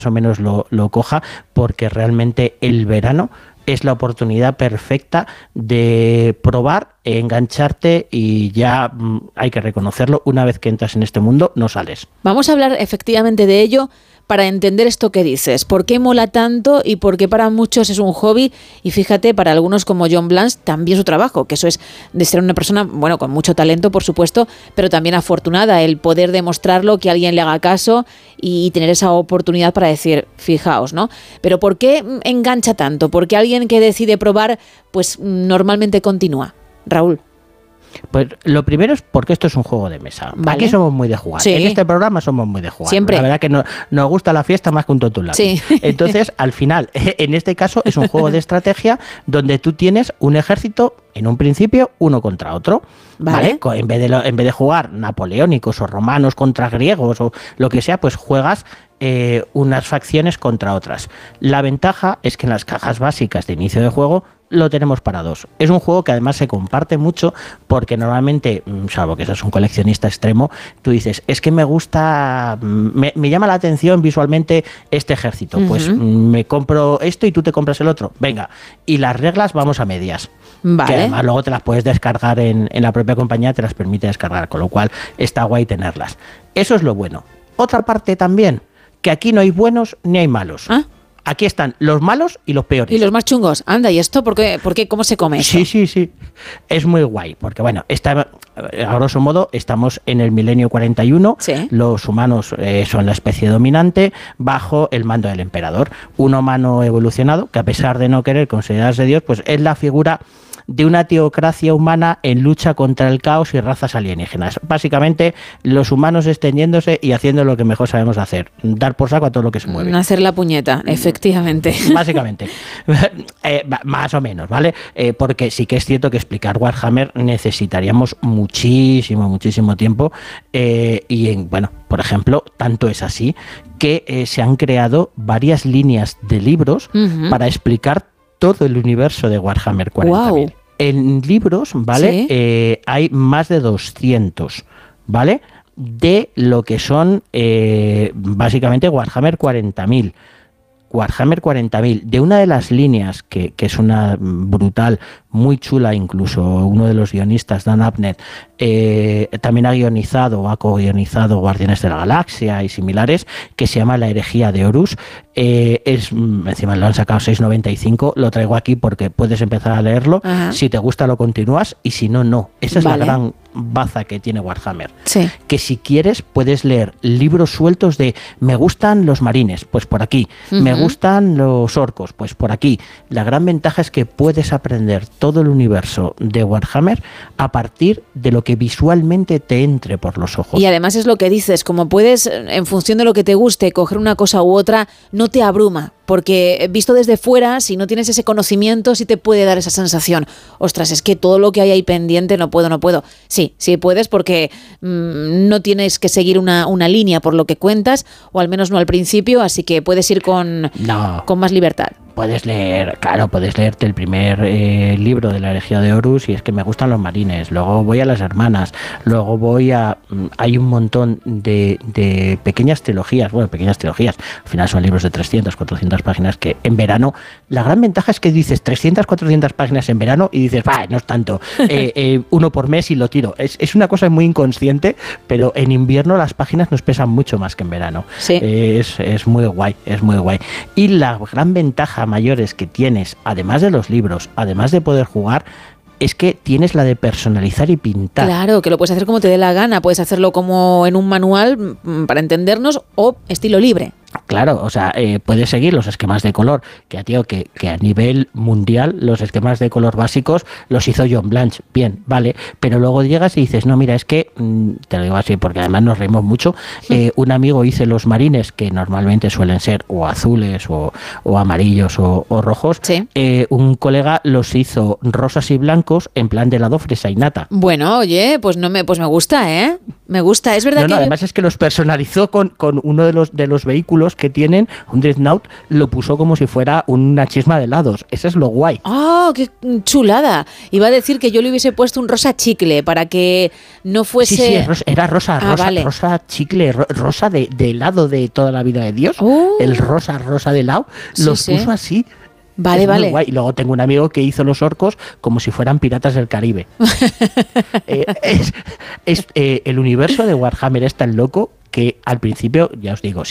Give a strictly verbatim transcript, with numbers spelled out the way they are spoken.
o menos lo, lo coja, porque realmente el verano es la oportunidad perfecta de probar, engancharte y ya hay que reconocerlo, una vez que entras en este mundo no sales. Vamos a hablar efectivamente de ello para entender esto que dices, por qué mola tanto y por qué para muchos es un hobby y fíjate, para algunos como John Blanche también su trabajo, que eso es de ser una persona, bueno, con mucho talento por supuesto, pero también afortunada, el poder demostrarlo, que alguien le haga caso y tener esa oportunidad para decir, fijaos, ¿no? Pero ¿por qué engancha tanto? ¿Por qué alguien que decide probar, pues normalmente continúa? Raúl. Pues lo primero es porque esto es un juego de mesa. Vale. Aquí somos muy de jugar. Sí. En este programa somos muy de jugar. Siempre. La verdad que no, nos gusta la fiesta más que un tonto un lápiz. Sí. Entonces, al final, en este caso es un juego de estrategia donde tú tienes un ejército, en un principio, uno contra otro. Vale. ¿Vale? En vez de, lo, en vez de jugar napoleónicos o romanos contra griegos o lo que sea, pues juegas eh, unas facciones contra otras. La ventaja es que en las cajas básicas de inicio de juego lo tenemos para dos. Es un juego que además se comparte mucho porque normalmente, salvo que seas un coleccionista extremo, tú dices, es que me gusta, me, me llama la atención visualmente este ejército, uh-huh. pues me compro esto y tú te compras el otro. Venga, y las reglas vamos a medias. Vale. Que además luego te las puedes descargar en, en la propia compañía, te las permite descargar, con lo cual está guay tenerlas. Eso es lo bueno. Otra parte también, que aquí no hay buenos ni hay malos. ¿Ah? Aquí están los malos y los peores. Y los más chungos. Anda, ¿y esto por qué? ¿Por qué? ¿Cómo se come esto? Sí, sí, sí. Es muy guay, porque bueno, está, a grosso modo estamos en el milenio cuarenta y uno. Sí. Los humanos eh, son la especie dominante bajo el mando del emperador. Un humano evolucionado que, a pesar de no querer considerarse Dios, pues es la figura de una teocracia humana en lucha contra el caos y razas alienígenas. Básicamente, los humanos extendiéndose y haciendo lo que mejor sabemos hacer, dar por saco a todo lo que se mueve. Hacer la puñeta, efectivamente. Básicamente. eh, más o menos, ¿vale? Eh, porque sí que es cierto que explicar Warhammer necesitaríamos muchísimo, muchísimo tiempo. Eh, y, en, bueno, por ejemplo, tanto es así que eh, se han creado varias líneas de libros uh-huh. para explicar todo el universo de Warhammer cuarenta mil. Wow. En libros, ¿vale? ¿Sí? Eh, hay más de doscientos, ¿vale? De lo que son eh, básicamente Warhammer cuarenta mil. Warhammer cuarenta mil, de una de las líneas que, que es una brutal, muy chula, incluso uno de los guionistas, Dan Abnett, eh, también ha guionizado o ha co-guionizado Guardianes de la Galaxia y similares, que se llama La herejía de Horus. Eh, es, encima lo han sacado seis noventa y cinco, lo traigo aquí porque puedes empezar a leerlo. Ajá. Si te gusta lo continúas y si no, no. Esa es vale. la gran baza que tiene Warhammer. Sí. Que si quieres puedes leer libros sueltos de me gustan los marines, pues por aquí. Uh-huh. Me gustan los orcos, pues por aquí. La gran ventaja es que puedes aprender todo el universo de Warhammer a partir de lo que visualmente te entre por los ojos. Y además es lo que dices, como puedes, en función de lo que te guste, coger una cosa u otra, no te abruma. Porque visto desde fuera, si no tienes ese conocimiento, sí te puede dar esa sensación. Ostras, es que todo lo que hay ahí pendiente, no puedo, no puedo. Sí, sí puedes porque mmm, no tienes que seguir una, una línea por lo que cuentas, o al menos no al principio, así que puedes ir con, no. con más libertad. Puedes leer, claro, puedes leerte el primer eh, libro de la herejía de Horus y es que me gustan los marines, luego voy a las hermanas, luego voy a... Hay un montón de, de pequeñas trilogías, bueno, pequeñas trilogías, al final son libros de trescientas, cuatrocientas páginas que en verano, la gran ventaja es que dices trescientas, cuatrocientas páginas en verano y dices, bah, no es tanto, eh, eh, uno por mes y lo tiro. Es, es una cosa muy inconsciente, pero en invierno las páginas nos pesan mucho más que en verano. Sí. Eh, es, es muy guay, es muy guay. Y la gran ventaja mayores que tienes, además de los libros, además de poder jugar, es que tienes la de personalizar y pintar. Claro, que lo puedes hacer como te dé la gana, puedes hacerlo como en un manual para entendernos o estilo libre. Claro, o sea, eh, puedes seguir los esquemas de color, que, tío, que, que a nivel mundial los esquemas de color básicos los hizo John Blanche, bien, vale, pero luego llegas y dices, no, mira, es que, mmm, te lo digo así porque además nos reímos mucho, eh, un amigo hizo los marines, que normalmente suelen ser o azules o, o amarillos o, o rojos, ¿sí? eh, un colega los hizo rosas y blancos en plan de helado fresa y nata. Bueno, oye, pues no me, pues me gusta, ¿eh? Me gusta, es verdad no, que... No, yo... además es que los personalizó con, con uno de los, de los vehículos que tienen, un Dreadnought, lo puso como si fuera una chisma de helados. Eso es lo guay. ¡Oh, qué chulada! Iba a decir que yo le hubiese puesto un rosa chicle para que no fuese... Sí, sí, era rosa, era rosa, ah, rosa, vale. rosa chicle, ro, rosa de, de helado de toda la vida de Dios. Oh. El rosa, rosa de helado, Sí, los sí. puso así. Vale, es vale. Muy guay. Y luego tengo un amigo que hizo los orcos como si fueran piratas del Caribe. eh, es, es, eh, el universo de Warhammer es tan loco que al principio, ya os digo,